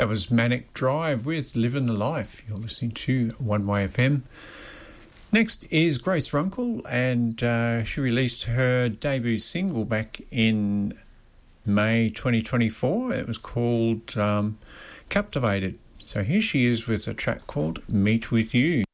That was Manic Drive with Living the Life. You're listening to One Way FM. Next is Grace Runkle, and she released her debut single back in May 2024. It was called Captivated. So here she is with a track called Meet With You.